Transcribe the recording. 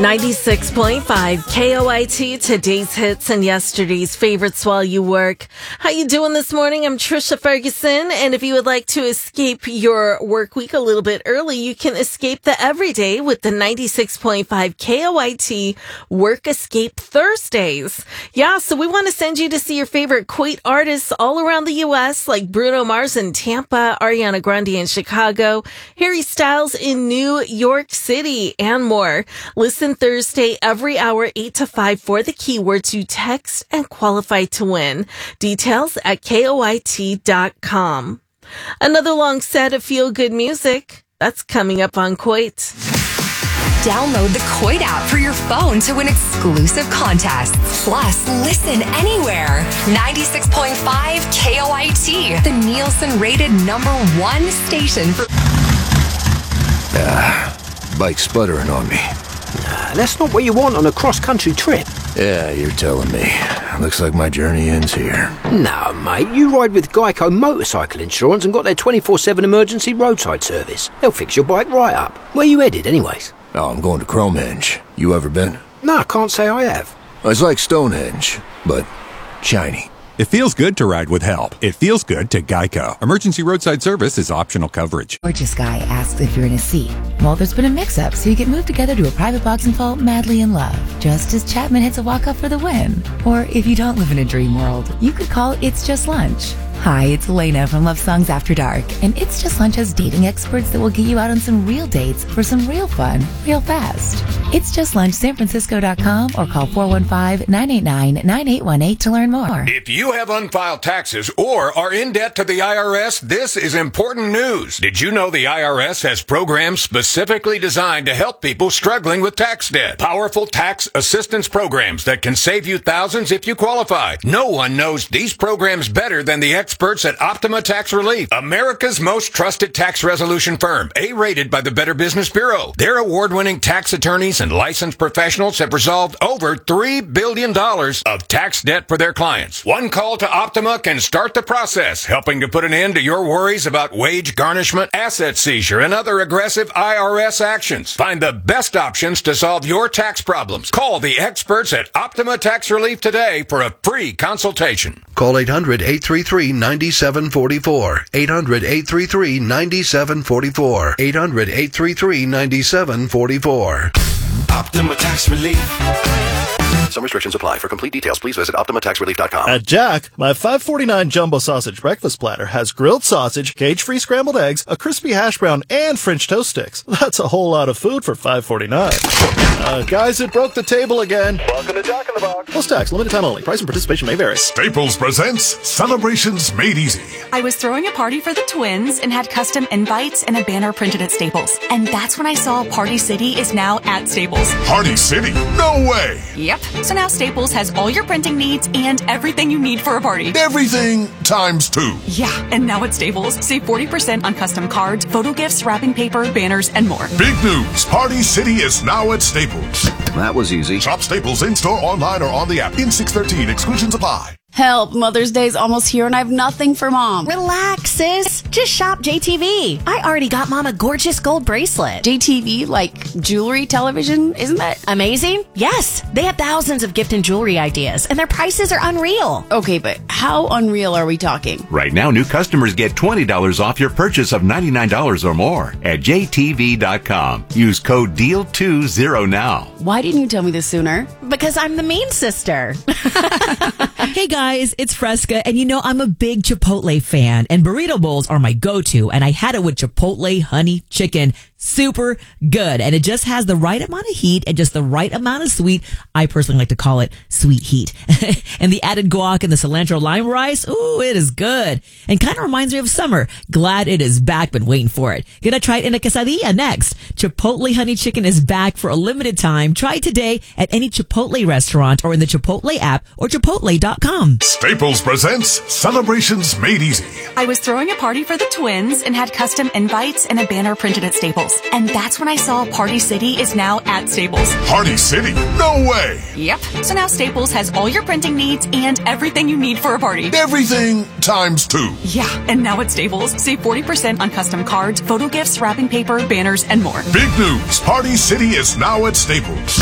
96.5 KOIT, today's hits and yesterday's favorites while you work. How you doing this morning? I'm Trisha Ferguson, and if you would like to escape your work week a little bit early, you can escape the everyday with the 96.5 KOIT Work Escape Thursdays. Yeah, so we want to send you to see your favorite Kuwait artists all around the U.S., like Bruno Mars in Tampa, Ariana Grande in Chicago, Harry Styles in New York City, and more. Listen Thursday every hour 8 to 5 for the keywords you text and qualify to win. Details at KOIT.com. Another long set of feel-good music. That's coming up on Kuwait. Download the Kuwait app for your phone to win exclusive contests. Plus, listen anywhere. 96.5 KOIT, the Nielsen-rated #1 station for... Bike's sputtering on me. Nah, that's not what you want on a cross-country trip. Yeah, you're telling me. Looks like my journey ends here. No, mate, you ride with Geico Motorcycle Insurance and got their 24/7 emergency roadside service. They'll fix your bike right up. Where you headed, anyways? Oh, I'm going to Cromehenge. You ever been? No, I can't say I have. It's like Stonehenge, but shiny. It feels good to ride with help. It feels good to Geico. Emergency roadside service is optional coverage. Gorgeous guy asks if you're in a seat. Well, there's been a mix-up, so you get moved together to a private box and fall madly in love, just as Chapman hits a walk-up for the win. Or if you don't live in a dream world, you could call It's Just Lunch. Hi, it's Elena from Love Songs After Dark, and It's Just Lunch has dating experts that will get you out on some real dates for some real fun, real fast. It's Just Lunch, sanfrancisco.com, or call 415-989-9818 to learn more. If you have unfiled taxes or are in debt to the IRS, this is important news. Did you know the IRS has programs specifically designed to help people struggling with tax debt? Powerful tax assistance programs that can save you thousands if you qualify. No one knows these programs better than the experts at Optima Tax Relief, America's most trusted tax resolution firm, A-rated by the Better Business Bureau. Their award-winning tax attorneys and licensed professionals have resolved over $3 billion of tax debt for their clients. One call to Optima can start the process, helping to put an end to your worries about wage garnishment, asset seizure, and other aggressive IRS actions. Find the best options to solve your tax problems. Call the experts at Optima Tax Relief today for a free consultation. Call 800-833-9744. 800-833-9744. 800-833-9744. Optima Tax Relief. Some restrictions apply. For complete details, please visit OptimaTaxRelief.com. At Jack, my $5.49 jumbo sausage breakfast platter has grilled sausage, cage-free scrambled eggs, a crispy hash brown, and French toast sticks. That's a whole lot of food for $5.49. Guys, it broke the table again. Welcome to Jack in the Box. Plus tax, limited time only. Price and participation may vary. Staples presents Celebrations Made Easy. I was throwing a party for the twins and had custom invites and a banner printed at Staples. And that's when I saw Party City is now at Staples. Party City? No way! Yep. So now Staples has all your printing needs and everything you need for a party. Everything times 2. Yeah, and now at Staples, save 40% on custom cards, photo gifts, wrapping paper, banners, and more. Big news! Party City is now at Staples. That was easy. Shop Staples in-store, online, or on the app. In 613, exclusions apply. Help, Mother's Day's almost here and I have nothing for Mom. Relax, sis. Just shop JTV. I already got Mom a gorgeous gold bracelet. JTV, like jewelry, television, isn't that amazing? Yes. They have thousands of gift and jewelry ideas, and their prices are unreal. Okay, but how unreal are we talking? Right now, new customers get $20 off your purchase of $99 or more at JTV.com. Use code DEAL20 now. Why didn't you tell me this sooner? Because I'm the mean sister. Hey guys, it's Fresca, and you know I'm a big Chipotle fan, and burrito bowls are my go-to, and I had it with Chipotle honey chicken. Super good, and it just has the right amount of heat and just the right amount of sweet. I personally like to call it sweet heat. And the added guac and the cilantro lime rice, ooh, it is good. And kind of reminds me of summer. Glad it is back, been waiting for it. Gonna try it in a quesadilla next. Chipotle honey chicken is back for a limited time. Try it today at any Chipotle restaurant or in the Chipotle app or chipotle.com. Staples presents Celebrations Made Easy. I was throwing a party for the twins and had custom invites and a banner printed at Staples. And that's when I saw Party City is now at Staples. Party City? No way! Yep. So now Staples has all your printing needs and everything you need for a party. Everything times 2. Yeah, and now at Staples, save 40% on custom cards, photo gifts, wrapping paper, banners, and more. Big news! Party City is now at Staples.